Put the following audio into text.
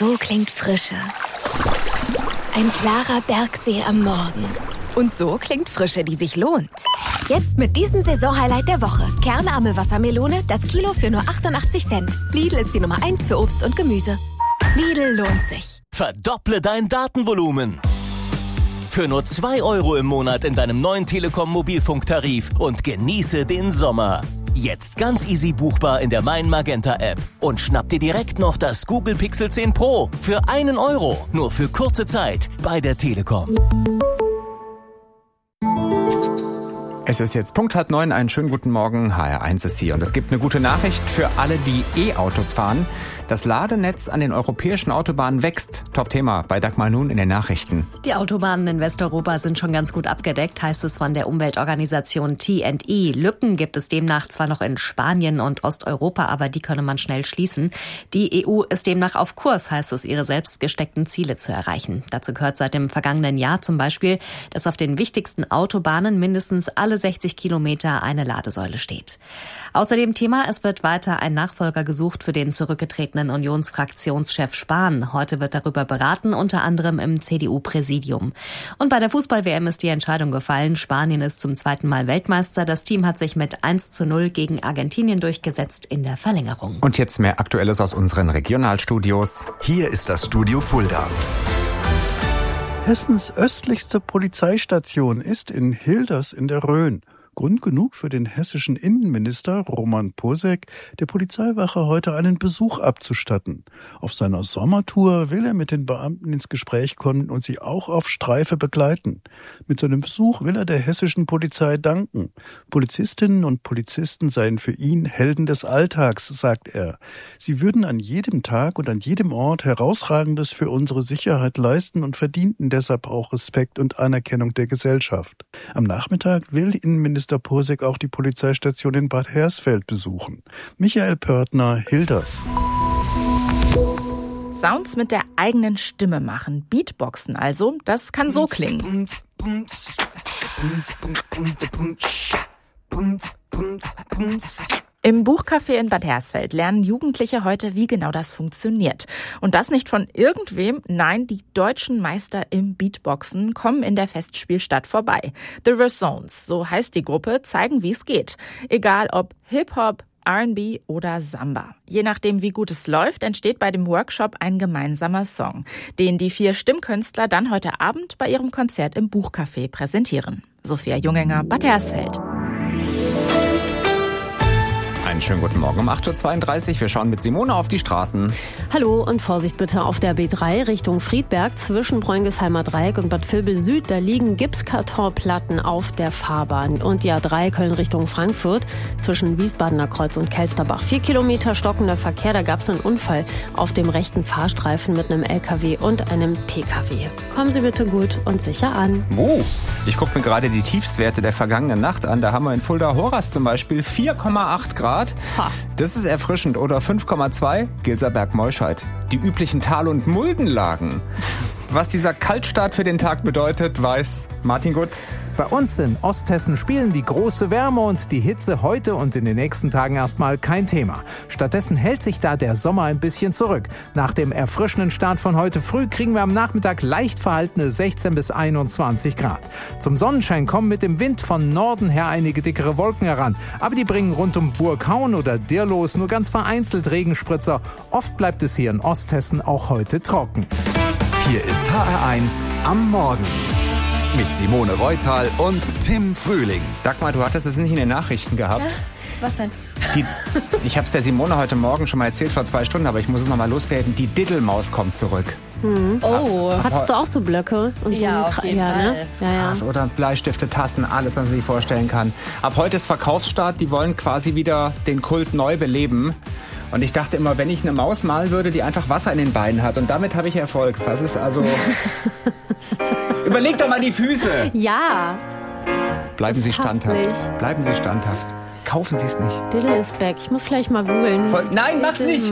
So klingt Frische. Ein klarer Bergsee am Morgen. Und so klingt Frische, die sich lohnt. Jetzt mit diesem Saisonhighlight der Woche. Kernarme Wassermelone, das Kilo für nur 88 Cent. Lidl ist die Nummer 1 für Obst und Gemüse. Lidl lohnt sich. Verdopple dein Datenvolumen. Für nur 2 € im Monat in deinem neuen Telekom-Mobilfunktarif und genieße den Sommer. Jetzt ganz easy buchbar in der Mein Magenta App. Und schnapp dir direkt noch das Google Pixel 10 Pro für 1 €. Nur für kurze Zeit bei der Telekom. Es ist jetzt Punkt 8:30, einen schönen guten Morgen, HR1 ist hier. Und es gibt eine gute Nachricht für alle, die E-Autos fahren. Das Ladenetz an den europäischen Autobahnen wächst. Top-Thema bei Dagmar Nun in den Nachrichten. Die Autobahnen in Westeuropa sind schon ganz gut abgedeckt, heißt es von der Umweltorganisation T&E. Lücken gibt es demnach zwar noch in Spanien und Osteuropa, aber die könne man schnell schließen. Die EU ist demnach auf Kurs, heißt es, ihre selbst gesteckten Ziele zu erreichen. Dazu gehört seit dem vergangenen Jahr zum Beispiel, dass auf den wichtigsten Autobahnen mindestens alle 60 Kilometer eine Ladesäule steht. Außerdem Thema, es wird weiter ein Nachfolger gesucht für den zurückgetretenen Unionsfraktionschef Spahn. Heute wird darüber beraten, unter anderem im CDU-Präsidium. Und bei der Fußball-WM ist die Entscheidung gefallen. Spanien ist zum 2. Mal Weltmeister. Das Team hat sich mit 1:0 gegen Argentinien durchgesetzt in der Verlängerung. Und jetzt mehr Aktuelles aus unseren Regionalstudios. Hier ist das Studio Fulda. Hessens östlichste Polizeistation ist in Hilders in der Rhön. Grund genug für den hessischen Innenminister Roman Posek, der Polizeiwache heute einen Besuch abzustatten. Auf seiner Sommertour will er mit den Beamten ins Gespräch kommen und sie auch auf Streife begleiten. Mit seinem Besuch will er der hessischen Polizei danken. Polizistinnen und Polizisten seien für ihn Helden des Alltags, sagt er. Sie würden an jedem Tag und an jedem Ort Herausragendes für unsere Sicherheit leisten und verdienten deshalb auch Respekt und Anerkennung der Gesellschaft. Am Nachmittag will Innenminister Posek auch die Polizeistation in Bad Hersfeld besuchen. Michael Pörtner, Hilders. Sounds mit der eigenen Stimme machen, Beatboxen also, das kann so klingen. Im Buchcafé in Bad Hersfeld lernen Jugendliche heute, wie genau das funktioniert. Und das nicht von irgendwem, nein, die deutschen Meister im Beatboxen kommen in der Festspielstadt vorbei. The Razones, so heißt die Gruppe, zeigen, wie es geht. Egal ob Hip-Hop, R&B oder Samba. Je nachdem, wie gut es läuft, entsteht bei dem Workshop ein gemeinsamer Song, den die 4 Stimmkünstler dann heute Abend bei ihrem Konzert im Buchcafé präsentieren. Sophia Jungenger, Bad Hersfeld. Einen schönen guten Morgen um 8:32 Uhr. Wir schauen mit Simone auf die Straßen. Hallo und Vorsicht bitte auf der B3 Richtung Friedberg zwischen Bräungheimer Dreieck und Bad Vilbel Süd. Da liegen Gipskartonplatten auf der Fahrbahn. Und die A3 Köln Richtung Frankfurt zwischen Wiesbadener Kreuz und Kelsterbach. 4 Kilometer stockender Verkehr. Da gab es einen Unfall auf dem rechten Fahrstreifen mit einem LKW und einem PKW. Kommen Sie bitte gut und sicher an. Ich gucke mir gerade die Tiefstwerte der vergangenen Nacht an. Da haben wir in Fulda-Horas zum Beispiel 4,8 Grad. Das ist erfrischend. Oder 5,2 Gilserberg-Meuscheid. Die üblichen Tal- und Muldenlagen. Was dieser Kaltstart für den Tag bedeutet, weiß Martin Gutt. Bei uns in Osthessen spielen die große Wärme und die Hitze heute und in den nächsten Tagen erstmal kein Thema. Stattdessen hält sich da der Sommer ein bisschen zurück. Nach dem erfrischenden Start von heute früh kriegen wir am Nachmittag leicht verhaltene 16 bis 21 Grad. Zum Sonnenschein kommen mit dem Wind von Norden her einige dickere Wolken heran. Aber die bringen rund um Burghauen oder Dirlos nur ganz vereinzelt Regenspritzer. Oft bleibt es hier in Osthessen auch heute trocken. Hier ist HR1 am Morgen. Mit Simone Reutal und Tim Frühling. Dagmar, du hattest es nicht in den Nachrichten gehabt. Ja? Was denn? Ich habe es der Simone heute Morgen schon mal erzählt, vor 2 Stunden, aber ich muss es nochmal loswerden. Die Diddelmaus kommt zurück. Oh. Hattest du auch so Blöcke? Und so auf jeden Fall. Ne? Ja. Krass, oder Bleistifte, Tassen, alles, was man sich vorstellen kann. Ab heute ist Verkaufsstart. Die wollen quasi wieder den Kult neu beleben. Und ich dachte immer, wenn ich eine Maus malen würde, die einfach Wasser in den Beinen hat. Und damit habe ich Erfolg. Was ist also... Überleg doch mal die Füße. Ja. Bleiben Das Sie passt standhaft. nicht. Bleiben Sie standhaft. Kaufen Sie es nicht. Diddle is back. Ich muss gleich mal googeln. Nein, mach's nicht.